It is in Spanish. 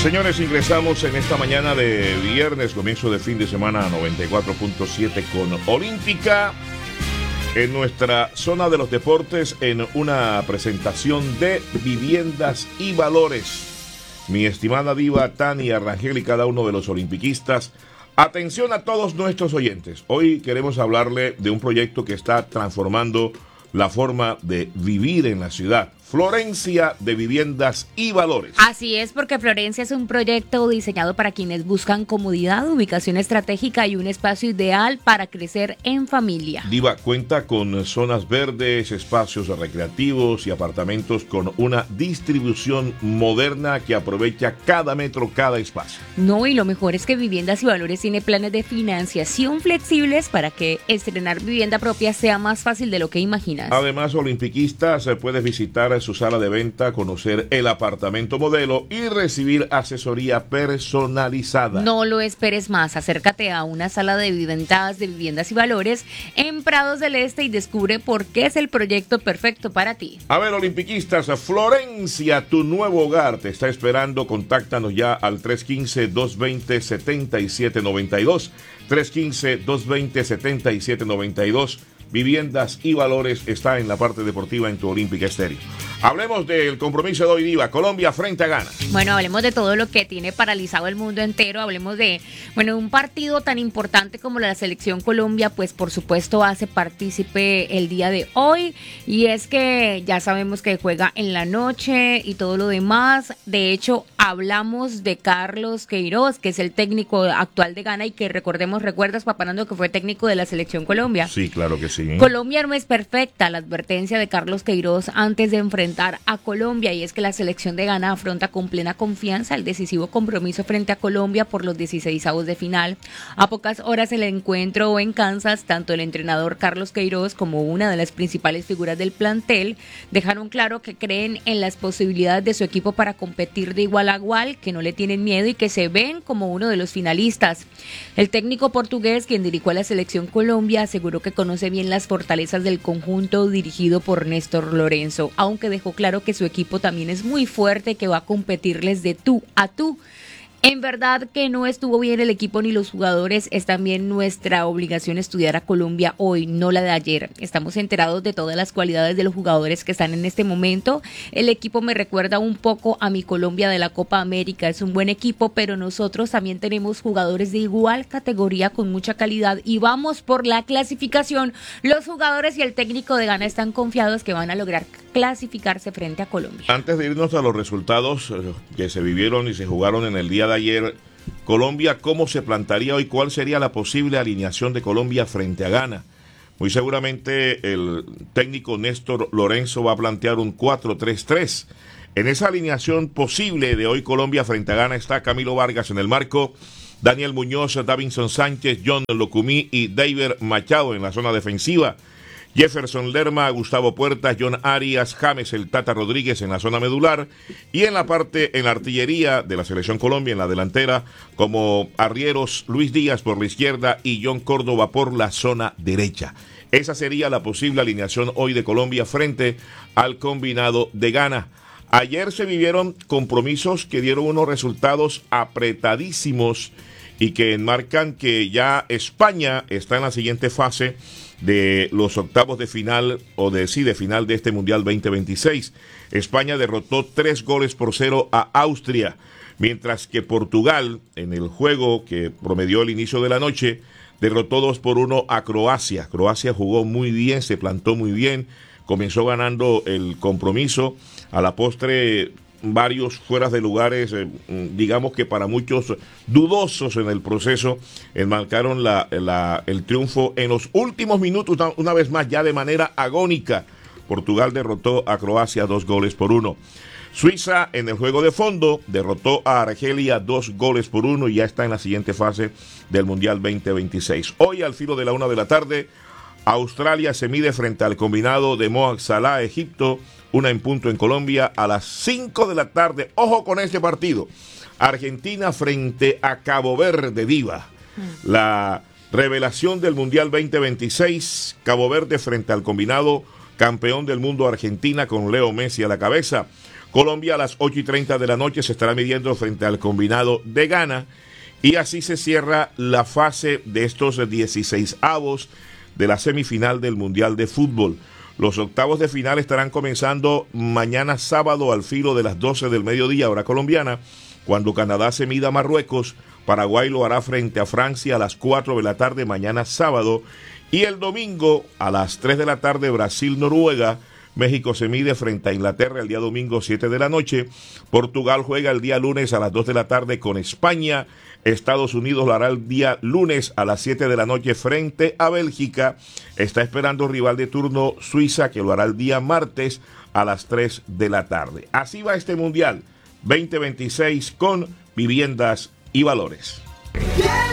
Señores, ingresamos en esta mañana de viernes, comienzo de fin de semana 94.7 con Olímpica. En nuestra zona de los deportes, en una presentación de viviendas y valores. Mi estimada diva Tania Rangel y cada uno de los olimpiquistas. Atención a todos nuestros oyentes. Hoy queremos hablarle de un proyecto que está transformando la forma de vivir en la ciudad. Florencia de Viviendas y Valores. Así es, porque Florencia es un proyecto diseñado para quienes buscan comodidad, ubicación estratégica y un espacio ideal para crecer en familia. Diva, cuenta con zonas verdes, espacios recreativos y apartamentos con una distribución moderna que aprovecha cada metro, cada espacio. No, y lo mejor es que Viviendas y Valores tiene planes de financiación flexibles para que estrenar vivienda propia sea más fácil de lo que imaginas. Además, olimpiquistas, puedes visitar su sala de venta, conocer el apartamento modelo y recibir asesoría personalizada. No lo esperes más, acércate a una sala de viviendas y valores en Prados del Este y descubre por qué es el proyecto perfecto para ti. A ver, olimpiquistas, Florencia, tu nuevo hogar te está esperando. Contáctanos ya al 315-220-7792. 315-220-7792. Viviendas y Valores está en la parte deportiva en tu Olímpica Estéreo. Hablemos del compromiso de hoy, diva. Colombia frente a Ghana. Bueno, hablemos de todo lo que tiene paralizado el mundo entero. Hablemos de, un partido tan importante como la selección Colombia, pues por supuesto hace partícipe el día de hoy. Y es que ya sabemos que juega en la noche y todo lo demás. De hecho, hablamos de Carlos Queiroz, que es el técnico actual de Ghana y que recuerdas, Papanando, que fue técnico de la selección Colombia. Sí, claro que sí. Colombia no es perfecta, la advertencia de Carlos Queiroz antes de enfrentar a Colombia, y es que la selección de Ghana afronta con plena confianza el decisivo compromiso frente a Colombia por los 16avos de final. A pocas horas del encuentro en Kansas, tanto el entrenador Carlos Queiroz como una de las principales figuras del plantel dejaron claro que creen en las posibilidades de su equipo para competir de igual a igual, que no le tienen miedo y que se ven como uno de los finalistas. El técnico portugués, quien dirigió a la selección Colombia, aseguró que conoce bien las fortalezas del conjunto dirigido por Néstor Lorenzo, aunque dejó claro que su equipo también es muy fuerte, que va a competirles de tú a tú. En verdad que no estuvo bien el equipo ni los jugadores. Es también nuestra obligación estudiar a Colombia hoy, no la de ayer. Estamos enterados de todas las cualidades de los jugadores que están en este momento. El equipo me recuerda un poco a mi Colombia de la Copa América. Es un buen equipo, pero nosotros también tenemos jugadores de igual categoría con mucha calidad y vamos por la clasificación. Los jugadores y el técnico de Ghana están confiados que van a lograr clasificarse frente a Colombia. Antes de irnos a los resultados que se vivieron y se jugaron en el día de ayer, Colombia, ¿cómo se plantaría hoy? ¿Cuál sería la posible alineación de Colombia frente a Ghana? Muy seguramente el técnico Néstor Lorenzo va a plantear un 4-3-3. En esa alineación posible de hoy Colombia frente a Ghana está Camilo Vargas en el marco, Daniel Muñoz, Davinson Sánchez, John Locumí y David Machado en la zona defensiva. Jefferson Lerma, Gustavo Puertas, John Arias, James el Tata Rodríguez en la zona medular, y en la artillería de la Selección Colombia, en la delantera, como arrieros Luis Díaz por la izquierda y John Córdoba por la zona derecha. Esa sería la posible alineación hoy de Colombia frente al combinado de Ghana. Ayer se vivieron compromisos que dieron unos resultados apretadísimos y que enmarcan que ya España está en la siguiente fase de los octavos de final de final de este Mundial 2026. España derrotó 3-0 a Austria, mientras que Portugal, en el juego que promedió el inicio de la noche, derrotó 2-1 a Croacia. Croacia jugó muy bien, se plantó muy bien, comenzó ganando el compromiso. A la postre, varios fueras de lugares, digamos que para muchos dudosos en el proceso, enmarcaron el triunfo en los últimos minutos, una vez más ya de manera agónica. Portugal derrotó a Croacia 2-1. Suiza, en el juego de fondo, derrotó a Argelia 2-1 y ya está en la siguiente fase del Mundial 2026. Hoy, al filo de la 1 de la tarde, Australia se mide frente al combinado de Mohamed Salah, Egipto, 1:00 en Colombia, a las 5 de la tarde. Ojo con este partido. Argentina frente a Cabo Verde, diva. La revelación del Mundial 2026, Cabo Verde frente al combinado campeón del mundo Argentina con Leo Messi a la cabeza. Colombia a las 8:30 de la noche se estará midiendo frente al combinado de Ghana. Y así se cierra la fase de estos 16avos de la semifinal del Mundial de Fútbol. Los octavos de final estarán comenzando mañana sábado al filo de las 12 del mediodía, hora colombiana, cuando Canadá se mida a Marruecos. Paraguay lo hará frente a Francia a las 4 de la tarde mañana sábado. Y el domingo a las 3 de la tarde Brasil-Noruega. México se mide frente a Inglaterra el día domingo 7 de la noche. Portugal juega el día lunes a las 2 de la tarde con España. Estados Unidos lo hará el día lunes a las 7 de la noche frente a Bélgica. Está esperando rival de turno Suiza, que lo hará el día martes a las 3 de la tarde. Así va este Mundial 2026 con Viviendas y Valores.